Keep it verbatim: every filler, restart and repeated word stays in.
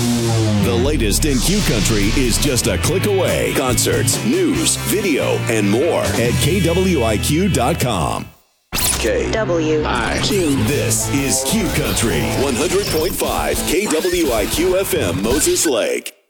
The latest in Q Country is just a click away. Concerts, news, video, and more at K W I Q dot com. K W I Q. This is Q Country one hundred point five K W I Q F M Moses Lake.